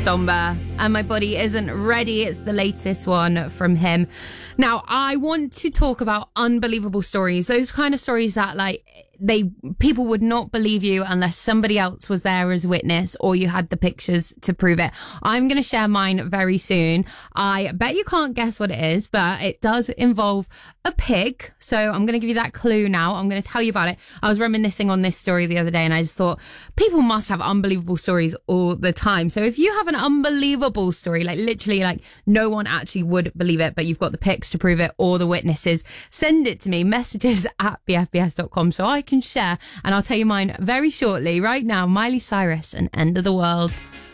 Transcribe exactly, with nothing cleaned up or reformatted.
somber and my body isn't ready. It's the latest one from him. Now, I want to talk about unbelievable stories. Those kind of stories that like they people would not believe you unless somebody else was there as a witness or you had the pictures to prove it. I'm going to share mine very soon. I bet you can't guess what it is, but it does involve a pig. So I'm going to give you that clue now. I'm going to tell you about it. I was reminiscing on this story the other day and I just thought people must have unbelievable stories all the time. So if you have an unbelievable story, like literally like no one actually would believe it, but you've got the pics to prove it or the witnesses, send it to me, messages at b f b s dot com so I can share, and I'll tell you mine very shortly. Right now, Miley Cyrus and End of the World.